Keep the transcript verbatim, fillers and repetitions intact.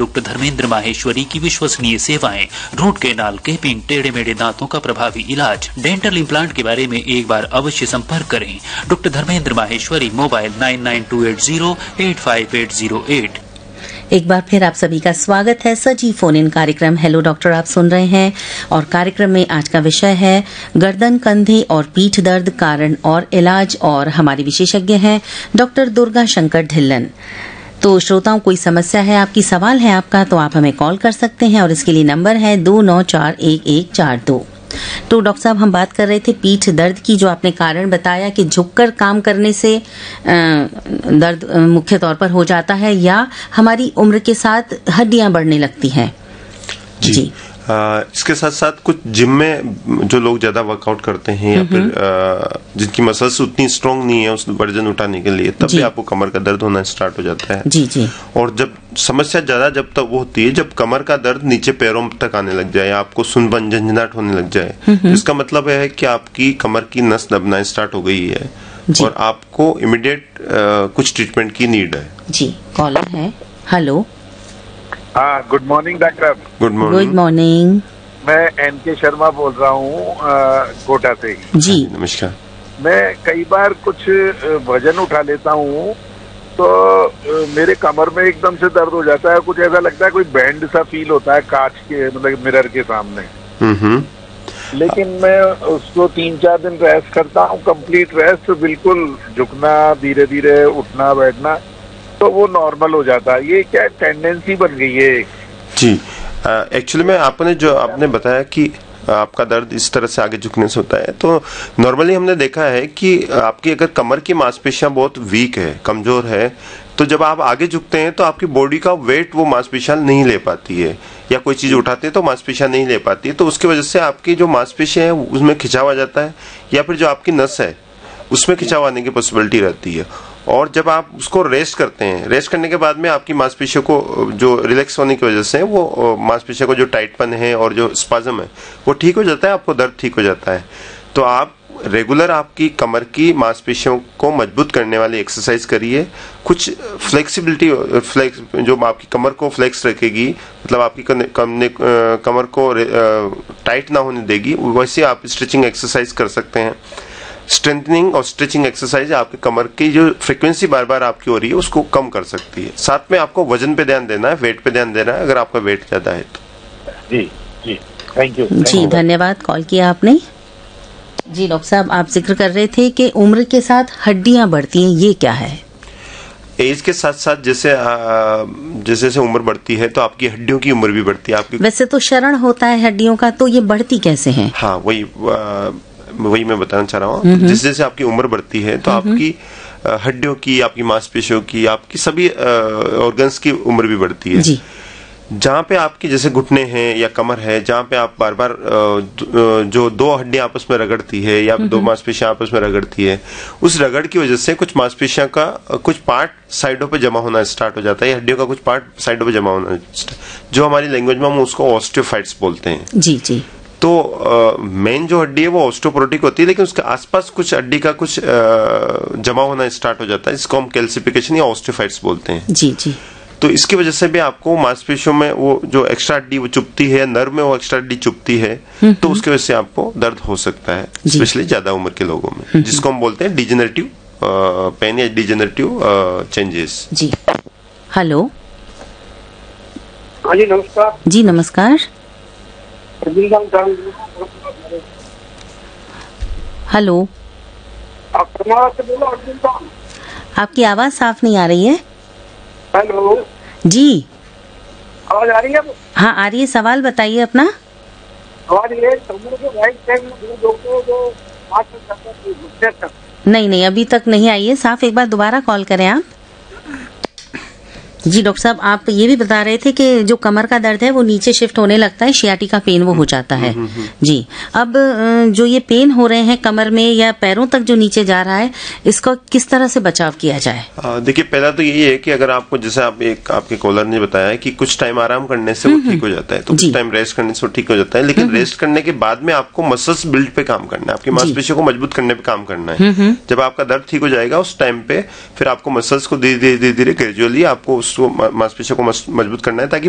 Doctor Dharmendra Maheshwari की विश्वसनीय सेवाएं, रूट कैनाल, कैपिंग, टेढ़े मेढ़े दांतों का प्रभावी इलाज, डेंटल इम्प्लांट के बारे में एक बार अवश्य संपर्क करें। Doctor Dharmendra Maheshwari, mobile nine nine to eight zero eight five eight zero eight. एक बार फिर आप सभी का स्वागत है। सजीव फोन इन कार्यक्रम हेलो डॉक्टर आप सुन रहे हैं और कार्यक्रम में आज का विषय है गर्दन, कंधे और पीठ दर्द, कारण और इलाज। और हमारी विशेषज्ञ हैं डॉक्टर दुर्गा शंकर ढिल्लन। तो श्रोताओं, कोई समस्या है आपकी, सवाल है आपका, तो आप हमें कॉल कर सकते हैं और इसके लिए नंबर है दो नौ चार एक एक चार दो। तो डॉक्टर साहब, हम बात कर रहे थे पीठ दर्द की, जो आपने कारण बताया कि झुककर काम करने से दर्द मुख्य तौर पर हो जाता है या हमारी उम्र के साथ हड्डियां बढ़ने लगती हैं। जी, जी। आ, इसके साथ साथ कुछ जिम में जो लोग ज्यादा वर्कआउट करते हैं या फिर आ, जिनकी मसल्स उतनी स्ट्रांग नहीं है उस वजन उठाने के लिए, तब भी आपको कमर का दर्द होना स्टार्ट हो जाता है। जी जी। और जब समस्या ज्यादा जब तक वो होती है जब कमर का दर्द नीचे पैरों तक आने लग जाए, आपको सुनबन झंझनाहट होने लग जाए, इसका मतलब है कि आपकी कमर की नस दबना स्टार्ट हो गई है और आपको इमीडिएट कुछ ट्रीटमेंट की नीड है। जी, कॉलर है। हेलो। हाँ, good morning doctor. Good morning. Good morning. मैं एन के शर्मा बोल रहा हूँ कोटा से। जी नमस्कार। मैं कई बार कुछ वजन उठा लेता हूँ तो मेरे कमर में एकदम से दर्द हो जाता है, कुछ ऐसा लगता है कोई बैंड सा फील होता है कांच के, मतलब मिरर के सामने। हम्म। लेकिन मैं उसको तीन चार दिन रेस्ट करता हूँ, कंप्लीट रेस्ट, बिल्कुल झुकना, धीरे धीरे उठना बैठना, तो वो नॉर्मल हो जाता है। ये क्या टेंडेंसी बन गई है? जी, एक्चुअली में आपने जो आपने बताया कि आपका दर्द इस तरह से आगे झुकने से होता है, तो नॉर्मली हमने देखा है कि आपकी अगर कमर की मांसपेशियां बहुत वीक है, कमजोर है, तो जब आप आगे झुकते हैं तो आपकी बॉडी का वेट वो मांसपेशियां नहीं ले पाती है, या कोई चीज उठाते हैं तो मांसपेशियां नहीं ले पाती है, तो उसकी वजह से आपकी जो मांसपेशियां है उसमें खिंचाव आ जाता है, या फिर जो आपकी नस है उसमें खिंचाव आने की पॉसिबिलिटी रहती है। और जब आप उसको रेस्ट करते हैं, रेस्ट करने के बाद में आपकी मांसपेशियों को जो रिलैक्स होने की वजह से वो मांसपेशियों को जो टाइटपन है और जो स्पाज्म है वो ठीक हो जाता है, आपको दर्द ठीक हो जाता है। तो आप रेगुलर आपकी कमर की मांसपेशियों को मजबूत करने वाली एक्सरसाइज करिए। कुछ फ्लेक्सिबिलिटी फ्लेक्स जो आपकी कमर को फ्लेक्स रखेगी, मतलब आपकी कमर को टाइट ना होने देगी, वैसे आप स्ट्रेचिंग एक्सरसाइज कर सकते हैं। स्ट्रेंथनिंग और स्ट्रेचिंग एक्सरसाइज आपके कमर की जो फ्रीक्वेंसी बार बार आपकी हो रही है उसको कम कर सकती है। साथ में आपको वजन पे ध्यान देना है, वेट पे ध्यान देना है अगर आपका वेट ज्यादा है तो। जी जी, थैंक यू। जी धन्यवाद, कॉल किया आपने। जी डॉक्टर साहब, आप जिक्र कर रहे थे कि उम्र के साथ हड्डियां बढ़ती हैं, ये क्या है? एज के साथ साथ जैसे जैसे जैसे उम्र बढ़ती है तो आपकी हड्डियों की उम्र भी बढ़ती है। आपकी वैसे तो क्षरण होता है हड्डियों का, तो ये बढ़ती कैसे है? हाँ, वही वही मैं बताना चाह रहा हूँ। जैसे जैसे आपकी उम्र बढ़ती है तो आपकी हड्डियों की, आपकी मांसपेशियों की, आपकी सभी ऑर्गन्स की उम्र भी बढ़ती है। जी। जहाँ पे आपकी जैसे घुटने हैं या कमर है, जहाँ पे आप बार बार जो दो हड्डियां आपस में रगड़ती है या दो मांसपेशियां आपस में रगड़ती है, उस रगड़ की वजह से कुछ मांसपेशियां का कुछ पार्ट साइडों पे जमा होना स्टार्ट हो जाता है, हड्डियों का कुछ पार्ट साइडों पे जमा होना, जो हमारी लैंग्वेज में हम उसको ऑस्टियोफाइट्स बोलते हैं। जी जी। तो मेन जो हड्डी है वो ऑस्टियोपोरोटिक होती है, लेकिन उसके आसपास कुछ हड्डी का कुछ आ, जमा होना स्टार्ट हो जाता है, जिसको हम कैल्सिफिकेशन या ऑस्टियोफाइट्स बोलते हैं। जी जी। तो इसकी वजह से भी आपको मांसपेशियों में वो जो एक्स्ट्रा हड्डी वो चुभती है, नर्व में वो एक्स्ट्रा हड्डी चुभती है, तो उसकी वजह से आपको दर्द हो सकता है, स्पेशली ज्यादा उम्र के लोगों में, जिसको हम बोलते हैं डिजेनरेटिव पेन या डिजेनरेटिव चेंजेस। जी। हेलो। हाँ जी, नमस्कार। जी नमस्कार। हेलो। आपकी आवाज साफ नहीं आ रही है। हेलो जी, आवाज आ रही है? हाँ आ रही है, सवाल बताइए अपना। आवाज ये राइट साइड में दो दो दो नहीं नहीं, अभी तक नहीं आई है साफ, एक बार दोबारा कॉल करें आप। जी डॉक्टर साहब, आप ये भी बता रहे थे कि जो कमर का दर्द है वो नीचे शिफ्ट होने लगता है, शियाटिका पेन वो हो जाता है। जी, अब जो ये पेन हो रहे हैं कमर में या पैरों तक जो नीचे जा रहा है, इसका किस तरह से बचाव किया जाए? देखिए, पहला तो यही है कि अगर आपको, जैसे आप एक आपके कॉलर ने बताया कि कुछ टाइम आराम करने से वो ठीक हो जाता है, तो कुछ टाइम रेस्ट करने से वो ठीक हो जाता है, लेकिन रेस्ट करने के बाद में आपको मसल्स बिल्ड पे काम करना है, आपकी मांसपेशियों को मजबूत करने पे काम करना है। जब आपका दर्द ठीक हो जाएगा उस टाइम पे फिर आपको मसल्स को धीरे धीरे धीरे ग्रेजुअली आपको उसको मांसपेशियों को मजबूत करना है, ताकि